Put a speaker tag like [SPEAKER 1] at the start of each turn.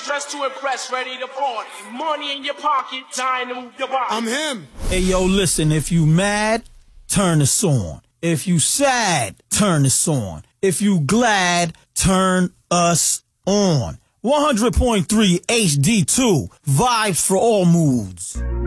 [SPEAKER 1] dressed to impress, ready to party. Money in your pocket, time to move your body.
[SPEAKER 2] I'm him.
[SPEAKER 3] Hey, yo, listen, if you mad, turn this on. If you sad, turn this on. If you glad, turn us on. 100.3 HD2, vibes for all moods.